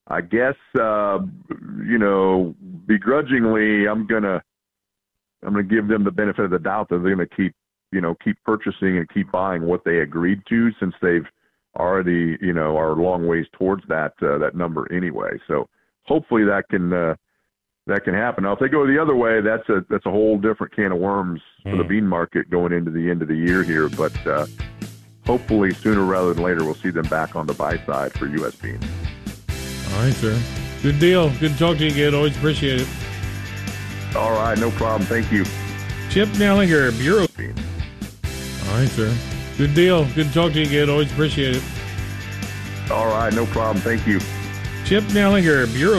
I guess begrudgingly, I'm gonna give them the benefit of the doubt that they're gonna keep purchasing and keep buying what they agreed to, since they've already are a long ways towards that number anyway. So hopefully that can happen. Now, if they go the other way, that's a whole different can of worms for the bean market going into the end of the year here. But hopefully sooner rather than later, we'll see them back on the buy side for U.S. beans. All right, sir. Good deal. Good to talk to you again. Always appreciate it. All right, no problem. Thank you. Chip Nellinger, Bureau Beans. All right, sir. Good deal. Good to talk to you again. Always appreciate it. All right, no problem. Thank you. Chip Nellinger, Bureau